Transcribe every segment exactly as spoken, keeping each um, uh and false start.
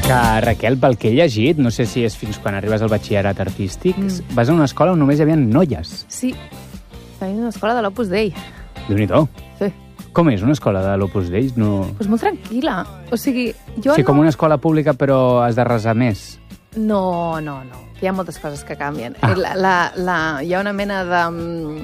Que, Raquel, pel que he llegit, no sé si és fins quan arribes al batxillerat artístic, mm. vas a una escola on només hi havia noies. Sí, tenia una escola de l'Opus Dei. Déu-n'hi-do. Sí. Com és una escola de l'Opus Dei? No... Pues molt tranquil·la. O sigui, jo sí, no... com una escola pública, però has de resar més. No, no, no. Hi ha moltes coses que canvien. Ah. La, la, la, hi ha una mena de um,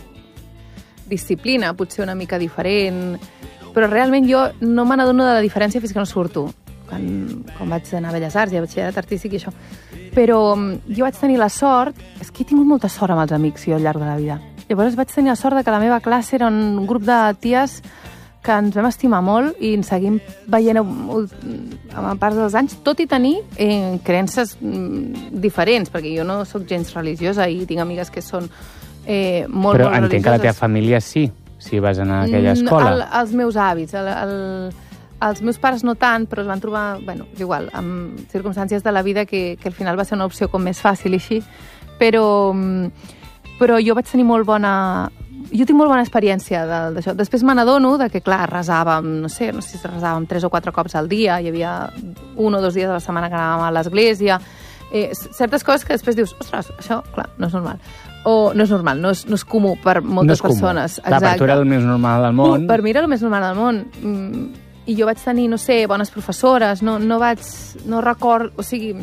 disciplina, potser una mica diferent, però realment jo no me n'adono de la diferència fins que no surto. Quan, quan vaig anar a Belles Arts i a batxillerat artístic i això. Però um, jo vaig tenir la sort... És que he tingut molta sort amb els amics jo al llarg de la vida. Llavors vaig tenir la sort de que la meva classe era un grup de ties que ens vam estimar molt i ens seguim veient a part dels anys, tot i tenir eh, creences mm, diferents, perquè jo no sóc gens religiosa i tinc amigues que són eh, molt, Però molt religioses. Però entenc que la teva família sí, si vas anar a aquella escola. El, els meus hàbits, el, el, els meus pares no tant, però es van trobar, bueno, igual, amb circumstàncies de la vida que, que al final va ser una opció com més fàcil i així, però... però jo vaig tenir molt bona... Jo tinc molt bona experiència d'això. Després me n'adono de que, clar, resàvem, no sé, no sé si resàvem tres o quatre cops al dia, hi havia un o dos dies a la setmana que anàvem a l'església, eh, certes coses que després dius, ostres, això, clar, no és normal. O no és normal, no és, no és comú per moltes no persones. Clar, per tu era el més normal del món. Uh, per mi era el més normal del món. Mm, I jo vaig tenir, no sé, bones professores, no, no vaig... No record... O sigui...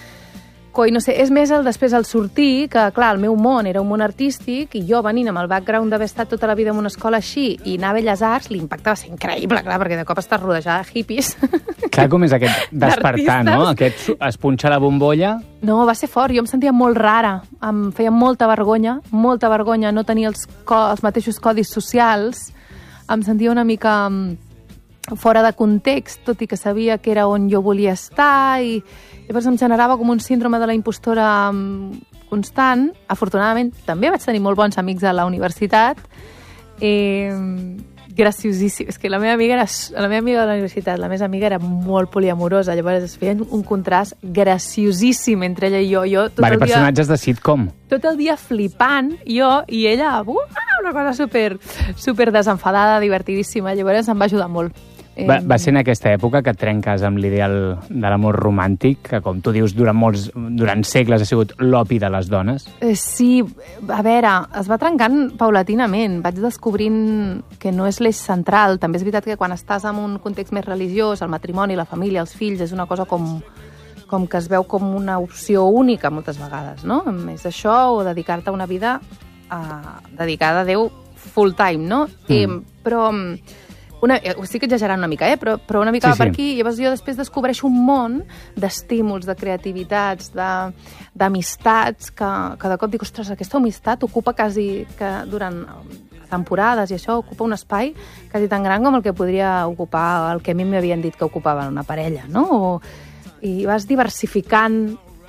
I no sé, és més el després el sortir, que clar, el meu món era un món artístic i jo venint amb el background d'haver estat tota la vida en una escola així i anar a Belles Arts, l'impacte va ser increïble, clar, perquè de cop estàs rodejada de hippies. Clar, com és aquest despertar, no? Aquest es punxa la bombolla. No, va ser fort, jo em sentia molt rara, em feia molta vergonya, molta vergonya no tenir els, co els mateixos codis socials, em sentia una mica fora de context, tot i que sabia que era on jo volia estar i llavors em generava com un síndrome de la impostora constant. Afortunadament, també vaig tenir molt bons amics a la universitat. Eh, graciosíssim. És que la meva amiga era, la meva amiga de la universitat, la més amiga era molt poliamorosa, llavors es feia un contrast graciosíssim entre ella i jo. jo tot vale, el dia, personatges de sitcom. Tot el dia flipant, jo i ella, uh, una cosa super, super desenfadada, divertidíssima. Llavors em va ajudar molt. Va, va ser en aquesta època que et trenques amb l'ideal de l'amor romàntic, que com tu dius, durant, molts, durant segles ha sigut l'opi de les dones? Eh, sí, a veure, es va trencant paulatinament. Vaig descobrint que no és l'eix central. També és veritat que quan estàs en un context més religiós, el matrimoni, la família, els fills, és una cosa com, com que es veu com una opció única moltes vegades, no? Més això o dedicar-te a una vida uh, dedicada a Déu full time, no? Mm. Eh, però... Una, ho estic exagerant una mica, eh? però, però una mica sí, va per aquí. Sí. Llavors jo després descobreixo un món d'estímuls, de creativitats, d'amistats, que, que de cop dic, ostres, aquesta amistat ocupa quasi, que durant temporades i això, ocupa un espai quasi tan gran com el que podria ocupar el que a mi m'havien dit que ocupava una parella, no? O, i vas diversificant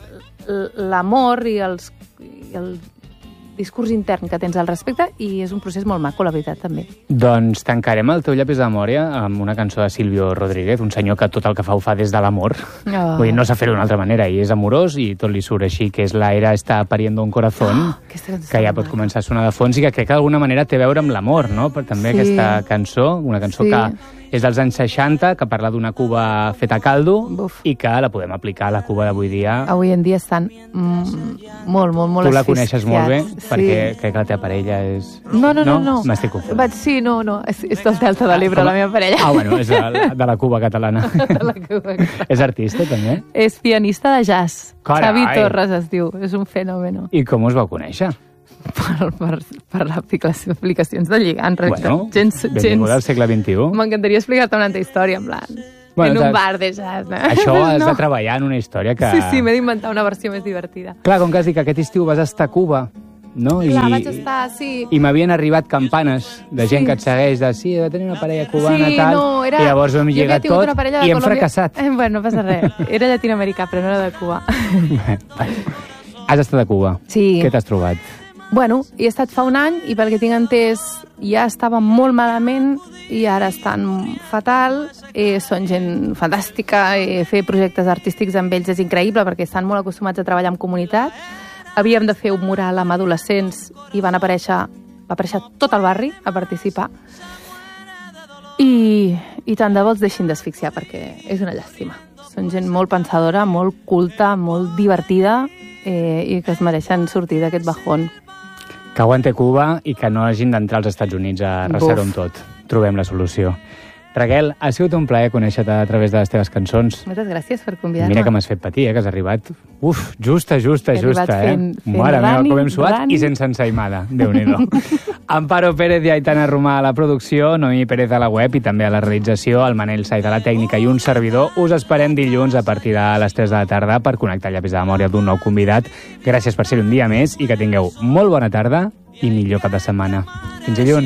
l'amor i, els, i el discurs intern que tens al respecte i és un procés molt maco, la veritat, també. Doncs tancarem el teu llapis de memòria amb una cançó de Silvio Rodríguez, un senyor que tot el que fa ho fa des de l'amor. Oh. Vull dir, no sap fer-ho d'una altra manera, i és amorós i tot li surt així, que és la era està pariendo un corazón, oh, que ja pot començar a sonar de fons i que crec que d'alguna manera té a veure amb l'amor, no? Però també sí. Aquesta cançó, una cançó sí. que és dels anys seixanta, que parla d'una Cuba feta a caldo. Buf. I que la podem aplicar a la Cuba d'avui dia. Avui en dia estan mm, molt, molt, molt tu la coneixes molt bé, sí. perquè crec que la teva parella és... No, no, no. no. no. M'estic confondent. Sí, no, no, és, és del Delta de l'Ebre, ah, la meva parella. Ah, bueno, és de, de la Cuba catalana. De la Cuba catalana. És artista, també? És pianista de jazz. Carai. Xavi Torres es diu, és un fenomen. I com us vau conèixer? Per, per, per aplicacions de lligant. Bueno, gens, benvinguda al segle vint-i-u. M'encantaria explicar-te una altra història, en plan... Bueno, en un bar de jazz. No? Això has no. de treballar en una història que... Sí, sí, m'he d'inventar una versió més divertida. Clar, com que has dit que aquest estiu vas estar a Cuba, no? Clar, I, vaig estar, sí. I m'havien arribat campanes de gent sí. que et segueix, de sí, va tenir una parella cubana, sí, tal, no, era... i llavors vam lligar tot i hem Colòmbia... fracassat. Eh, bueno, no passa res. Era llatinoamericà, però no era de Cuba. Has estat a Cuba. Sí. Què t'has trobat? Bueno, he estat fa un any i pel que tinc entès ja estava molt malament i ara estan fatal. Eh, són gent fantàstica, eh, fer projectes artístics amb ells és increïble perquè estan molt acostumats a treballar en comunitat. Havíem de fer un mural amb adolescents i van aparèixer, va aparèixer tot el barri a participar. I, i tant de bo els deixin d'asfixiar perquè és una llàstima. són gent molt pensadora, molt culta, molt divertida eh, i que es mereixen sortir d'aquest bajón. Que aguante Cuba i que no hagin d'entrar als Estats Units a arrasar-ho amb tot. Trobem la solució. Raquel, ha sigut un plaer conèixer-te a través de les teves cançons. Moltes gràcies per convidar-me. Mira que m'has fet patir, eh, que has arribat... Uf, justa, justa, He justa, eh? Fent, fent Mare meva, com hem suat running. I sense ensaïmada. Déu-n'hi-do. Amparo Pérez i Aitana Romà a la producció, Noemí Pérez a la web i també a la realització, el Manel Saiz a la tècnica i un servidor. Us esperem dilluns a partir de les tres de la tarda per connectar llapis de memòria d'un nou convidat. Gràcies per ser un dia més i que tingueu molt bona tarda i millor cap de setmana. Fins dilluns.